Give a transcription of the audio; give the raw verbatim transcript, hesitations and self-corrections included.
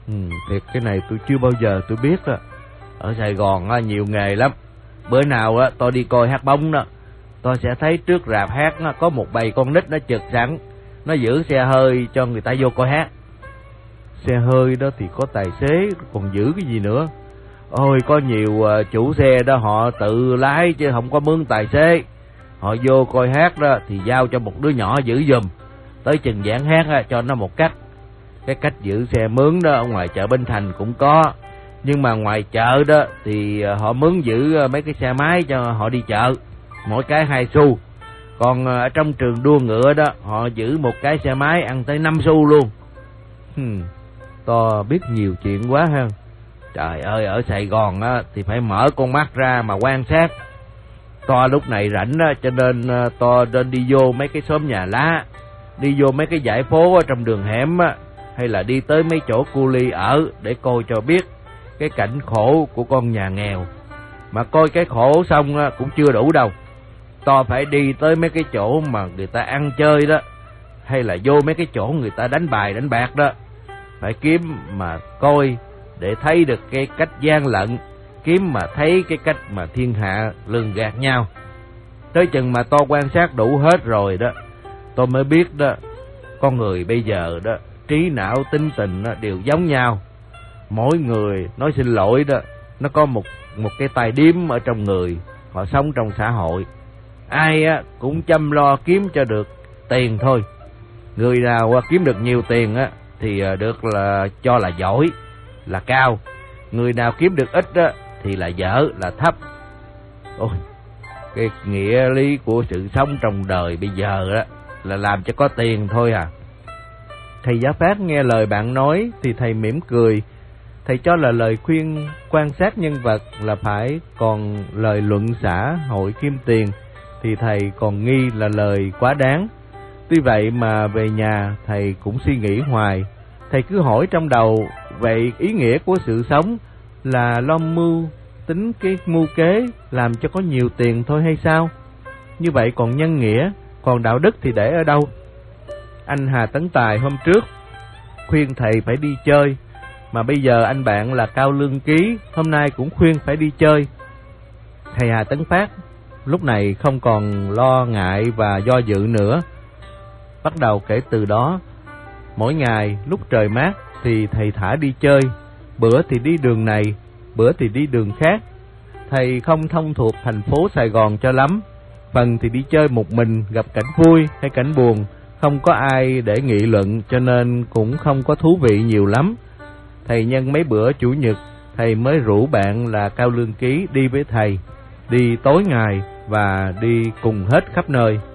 Ừ, thiệt cái này tôi chưa bao giờ tôi biết á. Ở Sài Gòn á, nhiều nghề lắm. Bữa nào á tôi đi coi hát bóng đó, tôi sẽ thấy trước rạp hát á, có một bầy con nít nó trực sẵn, nó giữ xe hơi cho người ta vô coi hát. Xe hơi đó thì có tài xế, còn giữ cái gì nữa. Ôi có nhiều uh, chủ xe đó họ tự lái chứ không có mướn tài xế. Họ vô coi hát đó thì giao cho một đứa nhỏ giữ giùm, tới chừng giảng hát á, cho nó một cách. Cái cách giữ xe mướn đó ở ngoài chợ Bến Thành cũng có, nhưng mà ngoài chợ đó thì uh, họ mướn giữ uh, mấy cái xe máy cho họ đi chợ, mỗi cái hai xu. Còn uh, ở trong trường đua ngựa đó họ giữ một cái xe máy ăn tới năm xu luôn. Hmm, to biết nhiều chuyện quá ha. Trời ơi, ở Sài Gòn á thì phải mở con mắt ra mà quan sát. To lúc này rảnh á, cho nên to nên đi vô mấy cái xóm nhà lá, đi vô mấy cái dãy phố ở trong đường hẻm á, hay là đi tới mấy chỗ cu li ở để coi cho biết cái cảnh khổ của con nhà nghèo. Mà coi cái khổ xong á, cũng chưa đủ đâu. To phải đi tới mấy cái chỗ mà người ta ăn chơi đó, hay là vô mấy cái chỗ người ta đánh bài đánh bạc đó, phải kiếm mà coi để thấy được cái cách gian lận, kiếm mà thấy cái cách mà thiên hạ lường gạt nhau. Tới chừng mà tôi quan sát đủ hết rồi đó, tôi mới biết đó, con người bây giờ đó, trí não tính tình đó, đều giống nhau. Mỗi người, nói xin lỗi đó, nó có một một cái tai điếm ở trong người, họ sống trong xã hội. Ai á cũng chăm lo kiếm cho được tiền thôi. Người nào kiếm được nhiều tiền á thì được là cho là giỏi, là cao. Người nào kiếm được ít á thì là dở, là thấp. Ôi, cái nghĩa lý của sự sống trong đời bây giờ đó là làm cho có tiền thôi à. Thầy Giá Phát nghe lời bạn nói thì thầy mỉm cười. Thầy cho là lời khuyên quan sát nhân vật là phải, còn lời luận xã hội kim tiền thì thầy còn nghi là lời quá đáng. Tuy vậy mà về nhà thầy cũng suy nghĩ hoài. Thầy cứ hỏi trong đầu, vậy ý nghĩa của sự sống là lo mưu tính cái mưu kế làm cho có nhiều tiền thôi hay sao? Như vậy còn nhân nghĩa, còn đạo đức thì để ở đâu? Anh Hà Tấn Tài hôm trước khuyên thầy phải đi chơi, mà bây giờ anh bạn là Cao Lương Ký hôm nay cũng khuyên phải đi chơi. Thầy Hà Tấn Phát lúc này không còn lo ngại và do dự nữa. Bắt đầu kể từ đó, mỗi ngày lúc trời mát thì thầy thả đi chơi, bữa thì đi đường này, bữa thì đi đường khác. Thầy không thông thuộc thành phố Sài Gòn cho lắm, phần thì đi chơi một mình, gặp cảnh vui hay cảnh buồn, không có ai để nghị luận cho nên cũng không có thú vị nhiều lắm. Thầy nhân mấy bữa chủ nhật, thầy mới rủ bạn là Cao Lương Ký đi với thầy, đi tối ngày và đi cùng hết khắp nơi.